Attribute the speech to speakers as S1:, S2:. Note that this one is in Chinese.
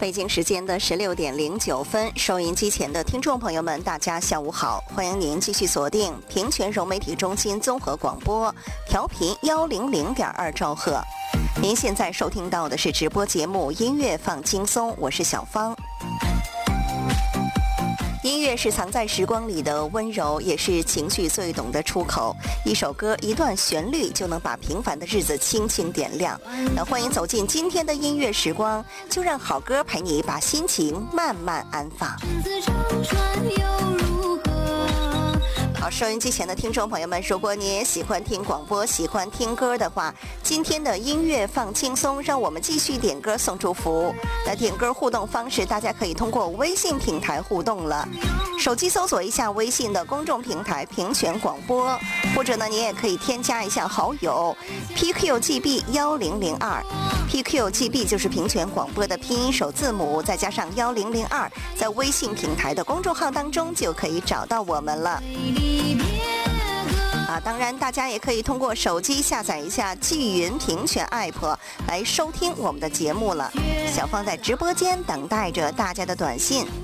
S1: 北京时间的16:09，收音机前的听众朋友们，大家下午好，欢迎您继续锁定平泉融媒体中心综合广播，调频100.2兆赫。您现在收听到的是直播节目《音乐放轻松》，我是小芳。音乐是藏在时光里的温柔，也是情绪最懂的出口。一首歌，一段旋律，就能把平凡的日子轻轻点亮。那欢迎走进今天的音乐时光，就让好歌陪你把心情慢慢安放。好，收音机前的听众朋友们，如果你也喜欢听广播，喜欢听歌的话，今天的音乐放轻松，让我们继续点歌送祝福。那点歌互动方式，大家可以通过微信平台互动了。手机搜索一下微信的公众平台平泉广播，或者呢，你也可以添加一下好友 PQGB1002，PQGB 就是平泉广播的拼音首字母，再加上1002，在微信平台的公众号当中就可以找到我们了。当然大家也可以通过手机下载一下纪云平泉 App 来收听我们的节目了。小芳在直播间等待着大家的短信。